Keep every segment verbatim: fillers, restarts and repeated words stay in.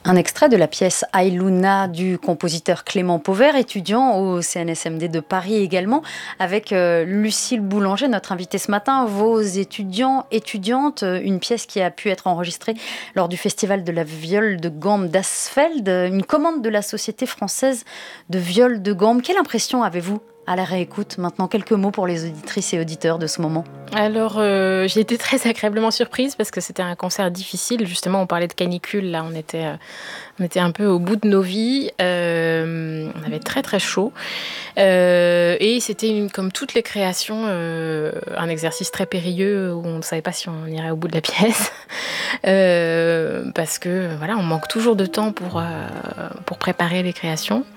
Un extrait de la pièce Aïlouna du compositeur Clément Pauvert, étudiant au C N S M D de Paris également, avec euh, Lucille Boulanger, notre invitée ce matin. Vos étudiants, étudiantes, une pièce qui a pu être enregistrée lors du festival de la viole de gambe d'Asfeld, une commande de la Société française de viole de gambe. Quelle impression avez-vous à la réécoute? Maintenant, quelques mots pour les auditrices et auditeurs de ce moment. Alors, euh, j'ai été très agréablement surprise parce que c'était un concert difficile. Justement, on parlait de canicule, là, on était, euh, on était un peu au bout de nos vies. Euh, on avait très, très chaud. Euh, et c'était, une, comme toutes les créations, euh, un exercice très périlleux où on ne savait pas si on irait au bout de la pièce. euh, parce que, voilà, on manque toujours de temps pour, euh, pour préparer les créations.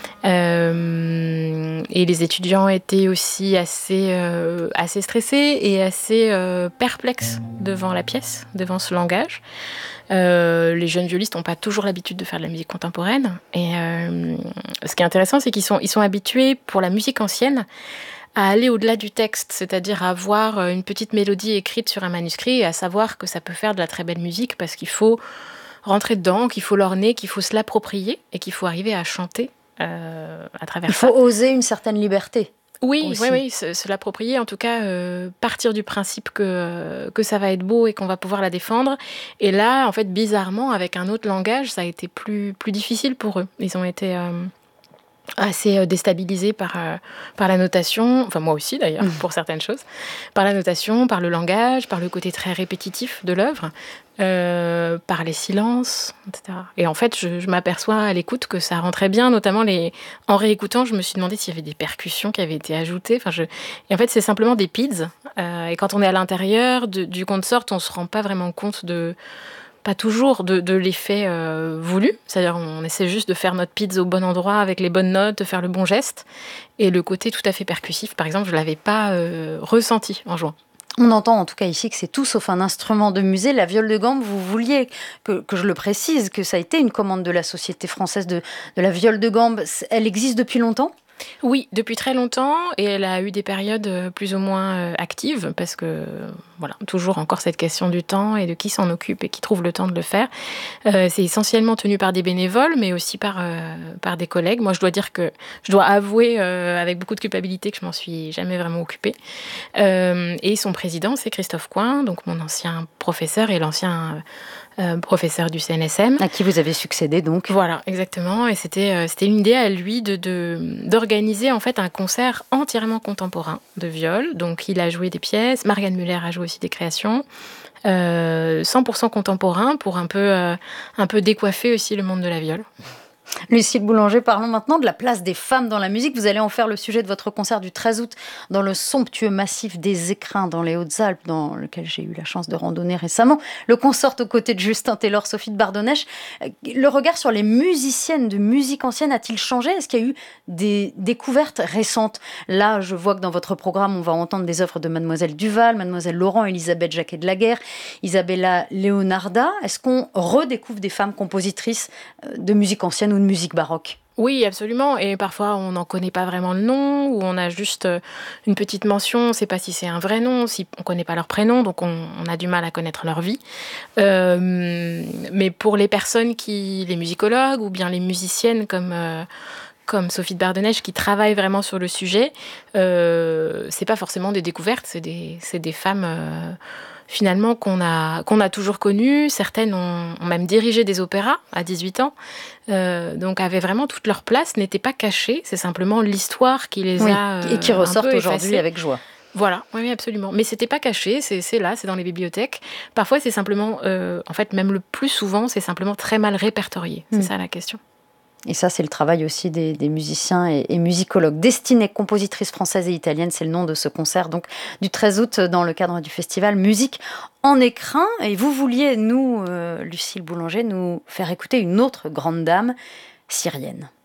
Euh, et les étudiants étaient aussi assez, euh, assez stressés et assez euh, perplexes devant la pièce, devant ce langage. Euh, les jeunes violistes n'ont pas toujours l'habitude de faire de la musique contemporaine. Et euh, ce qui est intéressant, c'est qu'ils sont, ils sont habitués, pour la musique ancienne, à aller au-delà du texte, c'est-à-dire à avoir une petite mélodie écrite sur un manuscrit et à savoir que ça peut faire de la très belle musique parce qu'il faut rentrer dedans, qu'il faut l'orner, qu'il faut se l'approprier et qu'il faut arriver à chanter. Euh, à travers Il faut ça. oser une certaine liberté. Oui, aussi. oui, oui, se, se l'approprier, en tout cas, euh, partir du principe que, que ça va être beau et qu'on va pouvoir la défendre. Et là, en fait, bizarrement, avec un autre langage, ça a été plus, plus difficile pour eux. Ils ont été euh, assez déstabilisés par, euh, par la notation, enfin moi aussi d'ailleurs, mmh. pour certaines choses, par la notation, par le langage, par le côté très répétitif de l'œuvre. Euh, par les silences, et cetera. Et en fait, je, je m'aperçois à l'écoute que ça rentrait bien, notamment les... en réécoutant, je me suis demandé s'il y avait des percussions qui avaient été ajoutées. Enfin, je... Et en fait, c'est simplement des pids. Euh, et quand on est à l'intérieur de, du consort, on ne se rend pas vraiment compte de... pas toujours de, de l'effet euh, voulu. C'est-à-dire, on essaie juste de faire notre pids au bon endroit, avec les bonnes notes, de faire le bon geste. Et le côté tout à fait percussif, par exemple, je ne l'avais pas euh, ressenti en jouant. On entend en tout cas ici que c'est tout sauf un instrument de musée. La viole de gambe, vous vouliez que, que je le précise, que ça a été une commande de la Société française de, de la viole de gambe. Elle existe depuis longtemps ? Oui, depuis très longtemps, et elle a eu des périodes plus ou moins actives, parce que, voilà, toujours encore cette question du temps et de qui s'en occupe et qui trouve le temps de le faire. Euh, c'est essentiellement tenu par des bénévoles, mais aussi par, euh, par des collègues. Moi, je dois dire que, je dois avouer euh, avec beaucoup de culpabilité que je m'en suis jamais vraiment occupée. Euh, et son président, c'est Christophe Coin, donc mon ancien professeur et l'ancien... Euh, professeur du C N S M. À qui vous avez succédé donc. Voilà, exactement. Et c'était, euh, c'était une idée à lui de, de, d'organiser en fait un concert entièrement contemporain de viol. Donc il a joué des pièces, Marianne Muller a joué aussi des créations, euh, cent pour cent contemporain pour un peu, euh, un peu décoiffer aussi le monde de la viole. Lucille Boulanger, parlons maintenant de la place des femmes dans la musique. Vous allez en faire le sujet de votre concert du treize août dans le somptueux massif des Écrins dans les Hautes-Alpes, dans lequel j'ai eu la chance de randonner récemment. Le concert aux côtés de Justin Taylor, Sophie de Bardonnèche. Le regard sur les musiciennes de musique ancienne a-t-il changé ? Est-ce qu'il y a eu des découvertes récentes ? Là, je vois que dans votre programme, on va entendre des œuvres de Mademoiselle Duval, Mademoiselle Laurent, Elisabeth Jacquet de la Guerre, Isabella Leonarda. Est-ce qu'on redécouvre des femmes compositrices de musique ancienne ou de musique baroque ? Oui, absolument. Et parfois, on n'en connaît pas vraiment le nom, ou on a juste une petite mention, on ne sait pas si c'est un vrai nom, si on ne connaît pas leur prénom, donc on, on a du mal à connaître leur vie. Euh, mais pour les personnes qui, les musicologues, ou bien les musiciennes comme... Euh, comme Sophie de Bardonnèche, qui travaille vraiment sur le sujet, euh, c'est pas forcément des découvertes, c'est des, c'est des femmes... Euh, finalement, qu'on a, qu'on a toujours connues. Certaines ont, ont même dirigé des opéras à dix-huit ans, euh, donc avaient vraiment toute leur place, n'étaient pas cachées, c'est simplement l'histoire qui les oui, a euh, et qui ressortent aujourd'hui effacées. avec joie. Voilà, oui, absolument. Mais c'était pas caché, c'est, c'est là, c'est dans les bibliothèques. Parfois, c'est simplement, euh, en fait, même le plus souvent, c'est simplement très mal répertorié. C'est mmh. ça la question. Et ça, c'est le travail aussi des, des musiciens et, et musicologues. Destinée compositrice française et italienne, c'est le nom de ce concert, donc du treize août, dans le cadre du festival Musique en Écrin. Et vous vouliez, nous, euh, Lucille Boulanger, nous faire écouter une autre grande dame, syrienne.